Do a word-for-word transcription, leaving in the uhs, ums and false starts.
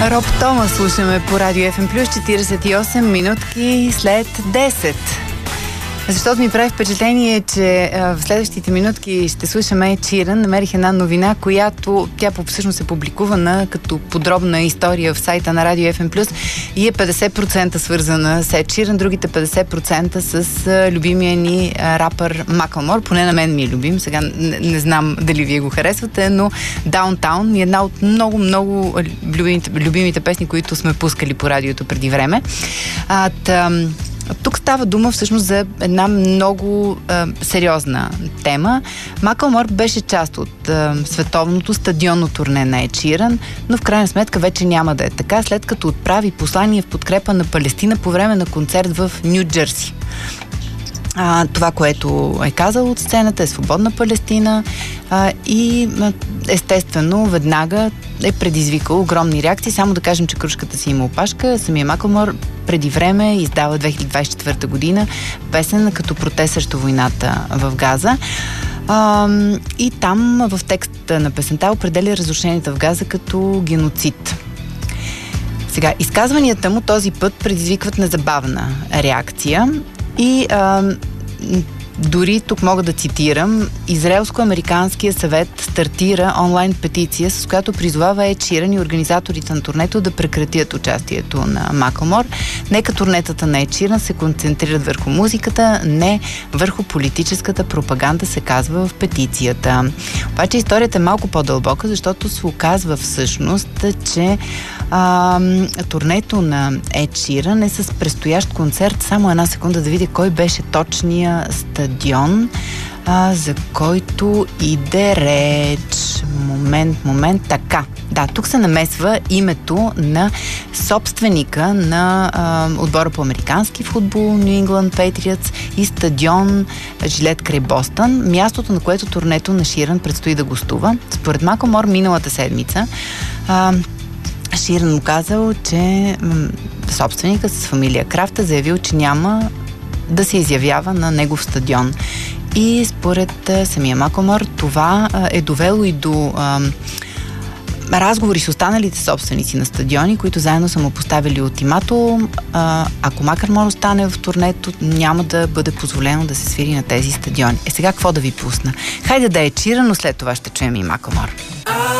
Роб Томас слушаме по Радио Еф Ем плюс, четиридесет и осем минутки след десет. Защото ми прави впечатление, че а, в следващите минутки ще слушаме Ед Ширън. Намерих една новина, която тя всъщност е публикувана като подробна история в сайта на Радио Еф Ем плюс и е петдесет процента свързана с Ед Ширън, другите петдесет процента с а, любимия ни а, рапър Макълмор. Поне на мен ми е любим. Сега не, не знам дали вие го харесвате, но Даунтаун е една от много-много любимите, любимите песни, които сме пускали по радиото преди време. А, тъм... Тук става дума всъщност за една много а, сериозна тема. Макълмор беше част от а, световното стадионно турне на Ед Ширън, но в крайна сметка вече няма да е така, след като отправи послание в подкрепа на Палестина по време на концерт в Ню Джерси. А, това, което е казал от сцената, е свободна Палестина а, и естествено веднага е предизвикал огромни реакции. Само да кажем, че кружката си има опашка. Самия Макълмор преди време издава две хиляди двадесет и четвърта година песен като протест срещу войната в Газа. А, и там в текста на песента определя разрушенията в Газа като геноцид. Сега, изказванията му този път предизвикват незабавна реакция и а, дори тук мога да цитирам: Израелско-американския съвет стартира онлайн петиция, с която призовава Ед Ширън и организаторите на турнето да прекратят участието на Макълмор. Нека турнетата на Ед Ширън се концентрират върху музиката, не върху политическата пропаганда, се казва в петицията. Обаче историята е малко по-дълбока, защото се оказва всъщност, че а, турнето на Ед Ширън е с предстоящ концерт. Само една секунда да видя кой беше точния стадион, а, за който иде реч. Момент, момент, така. Да, тук се намесва името на собственика на а, отбора по американски футбол New England Patriots и стадион Жилет край Бостън, мястото, на което турнето на Ширън предстои да гостува. Според Макълмор миналата седмица а, Ширън му казал, че м- собственика с фамилия Крафт е заявил, че няма да се изявява на негов стадион. И според а, самия Макълмор това а, е довело и до а, разговори с останалите собственици на стадиони, които заедно са му поставили ултиматум. А, ако Макълмор остане в турнето, няма да бъде позволено да се свири на тези стадиони. Е, сега какво да ви пусна? Хайде да е Ед Ширън, но след това ще чуем и Макълмор.